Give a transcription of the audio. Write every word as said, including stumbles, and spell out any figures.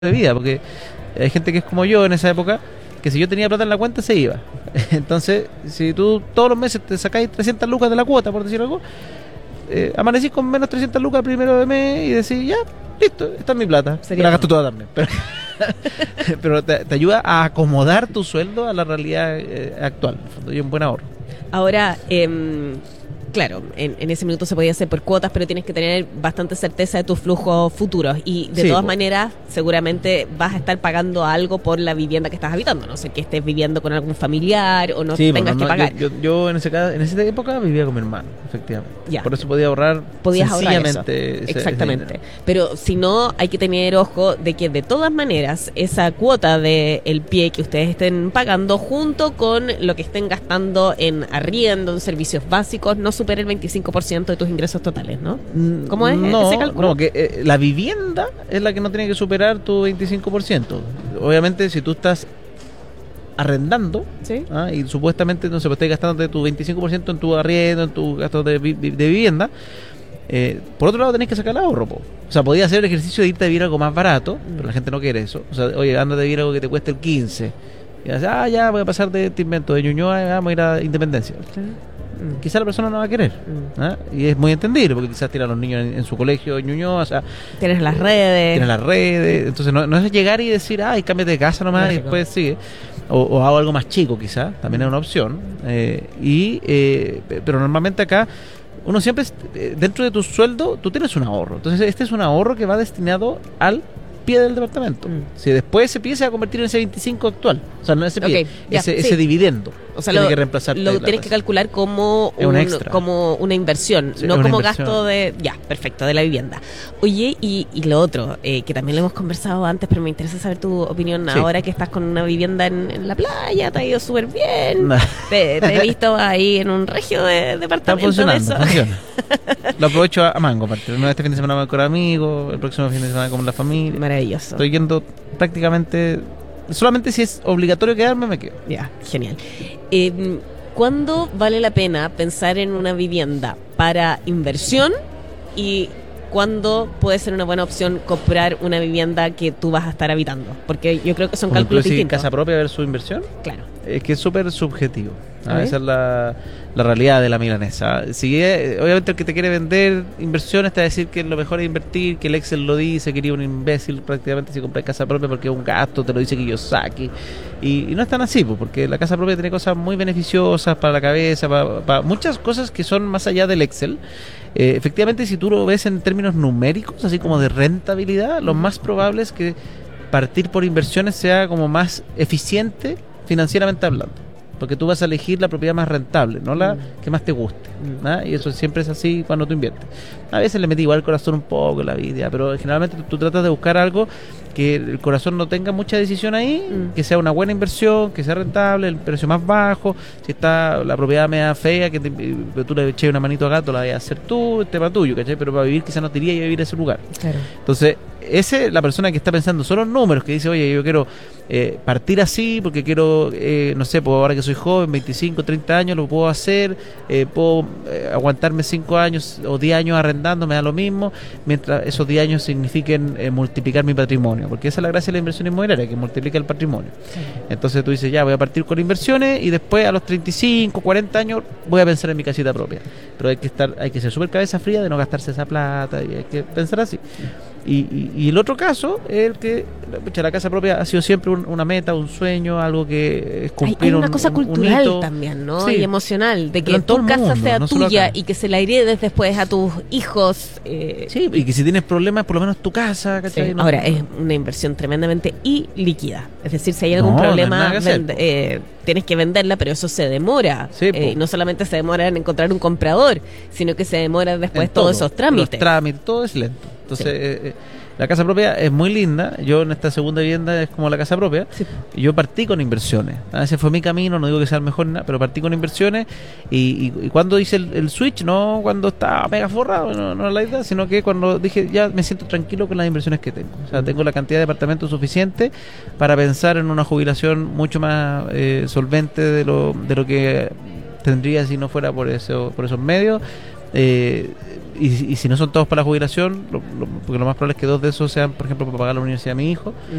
de vida, porque hay gente que es como yo en esa época, que si yo tenía plata en la cuenta se iba. Entonces, si tú todos los meses te sacáis trescientas lucas de la cuota, por decir algo, eh, amanecís con menos trescientas lucas el primero de mes y decís, ya, listo, esta es mi plata. Sería la gasto toda también. Pero, pero te, te ayuda a acomodar tu sueldo a la realidad eh, actual. En el fondo, y un buen ahorro. Ahora, eh, claro, en, en ese minuto se podía hacer por cuotas, pero tienes que tener bastante certeza de tus flujos futuros. Y de Sí, todas po. maneras, seguramente vas a estar pagando algo por la vivienda que estás habitando. No sé, que estés viviendo con algún familiar o no Sí, tengas bueno, que no, pagar. Yo, yo, yo en, ese caso, en esa época vivía con mi hermano, efectivamente. Ya. Por eso podía ahorrar Podías ahorrar eso. sencillamente ese- ese Exactamente. dinero. Pero si no, hay que tener ojo de que de todas maneras esa cuota de el pie que ustedes estén pagando junto con lo que estén gastando en arriendo, en servicios básicos, no supere el veinticinco por ciento de tus ingresos totales, ¿no? ¿Cómo es no, ese cálculo? No, que eh, la vivienda es la que no tiene que superar tu veinticinco por ciento. Obviamente, si tú estás arrendando, ¿Sí? ¿ah? Y supuestamente no se pues, estás gastando tu veinticinco por ciento en tu arriendo, en tu gasto de, vi- de vivienda, eh, por otro lado tenés que sacar el ahorro, po. O sea, podías hacer el ejercicio de irte a vivir algo más barato, Mm. pero la gente no quiere eso. O sea, oye, anda a vivir algo que te cueste el quince. Y dices, ah, ya, voy a pasar de este invento de Ñuñoa, vamos a ir a Independencia. Mm. Quizá la persona no va a querer, Mm. ¿ah? Y es muy entendible, porque quizás tiene a los niños en, en su colegio en Ñuñoa, o sea, Tienes las redes. tiene las redes, entonces no, no es llegar y decir, ay, cámbiate de casa nomás y Lógico. después sigue. O, o hago algo más chico quizá, también es una opción. eh, y eh, pe- Pero normalmente acá, uno siempre, es- eh, dentro de tu sueldo, tú tienes un ahorro. Entonces este es un ahorro que va destinado al pie del departamento. Mm. Si después ese pie se va a convertir en ese veinticinco actual, o sea, no ese pie, Ok, ya, ese, sí. ese dividendo. O sea, tiene lo, que reemplazarte lo la tienes que tasa. calcular como, Es un un- extra. como una inversión, Sí, no es una como inversión. gasto de... Ya, perfecto, de la vivienda. Oye, y, y lo otro, eh, que también lo hemos conversado antes, pero me interesa saber tu opinión Sí. ahora que estás con una vivienda en, en la playa, te ha ido súper bien, Nah, te, te he visto ahí en un regio de está departamento de funcionando, eso. funciona. Lo aprovecho a, a mango, aparte. Este fin de semana voy con amigos, el próximo fin de semana con la familia. Maravilloso. Estoy yendo prácticamente, solamente si es obligatorio quedarme me quedo. Ya, genial. Eh, ¿Cuándo vale la pena pensar en una vivienda para inversión y cuándo puede ser una buena opción comprar una vivienda que tú vas a estar habitando? Porque yo creo que son Como cálculos inclusive distintos. casa propia versus inversión, Claro. es que es súper subjetivo. ¿ah? A ver. Esa es la, la realidad de la milanesa. Si es- obviamente el que te quiere vender inversiones te va a decir que lo mejor es invertir, que el Excel lo dice, que eres un imbécil prácticamente si compras casa propia porque es un gasto, te lo dice Kiyosaki. Y, y no es tan así, pues, porque la casa propia tiene cosas muy beneficiosas para la cabeza, para, para muchas cosas que son más allá del Excel. Eh, efectivamente, si tú lo ves en términos numéricos, así como de rentabilidad, lo más probable es que partir por inversiones sea como más eficiente financieramente hablando. Porque tú vas a elegir la propiedad más rentable, no la Mm. que más te guste. Mm. ¿ah? Y eso siempre es así cuando tú inviertes. A veces le metí igual el corazón un poco en la vida, pero generalmente tú, tú tratas de buscar algo que el corazón no tenga mucha decisión ahí, Mm. que sea una buena inversión, que sea rentable, el precio más bajo. Si está la propiedad media fea, que te- pero tú le eches una manito a gato, la vas a hacer tú, el tema tuyo, ¿cachai? Pero para vivir quizás no te iría a vivir a ese lugar. Claro. Entonces, ese la persona que está pensando solo en números, que dice, oye, yo quiero eh, partir así porque quiero, eh, no sé, pues ahora que soy joven, veinticinco, treinta años, lo puedo hacer, eh, puedo eh, aguantarme cinco años o diez años arrendando, me da lo mismo, mientras esos diez años signifiquen eh, multiplicar mi patrimonio, porque esa es la gracia de la inversión inmobiliaria, que multiplica el patrimonio. Entonces tú dices, ya, voy a partir con inversiones y después a los treinta y cinco, cuarenta años voy a pensar en mi casita propia. Pero hay que estar, hay que ser súper cabeza fría de no gastarse esa plata y hay que pensar así. Y, y, y el otro caso es el que pucha, la casa propia ha sido siempre un- una meta, un sueño, algo que es Hay, cumplir hay una un- cosa un- un cultural hito. también, ¿no? Sí. Y emocional, de Pero que en todo tu el casa mundo, sea no solo tuya acá. y que se la heredes después a tus hijos. eh, Sí, y que si tienes problemas, por lo menos tu casa, ¿cachai? Sí. No- Ahora, es una inversión tremendamente ilíquida. Es decir, si hay algún No, no hay problema, nada que hacer, vende- po. eh, tienes que venderla, pero eso se demora. Sí, po. Eh, y no solamente se demora en encontrar un comprador, sino que se demora después en todos todo. esos trámites. Los trámites, todo es lento. Entonces, Sí. eh, eh, la casa propia es muy linda. Yo en esta segunda vivienda es como la casa propia. Sí. Y yo partí con inversiones. Ah, ese fue mi camino, no digo que sea el mejor, nada, pero partí con inversiones. Y, y, y cuando hice el, el switch, no cuando estaba mega forrado, no, no era la idea, sino que cuando dije ya me siento tranquilo con las inversiones que tengo. O sea, tengo la cantidad de departamentos suficiente para pensar en una jubilación mucho más eh, solvente de lo, de lo que tendría si no fuera por eso, por esos medios. Eh, y, y si no son todos para la jubilación, lo, lo, porque lo más probable es que dos de esos sean, por ejemplo, para pagar la universidad a mi hijo.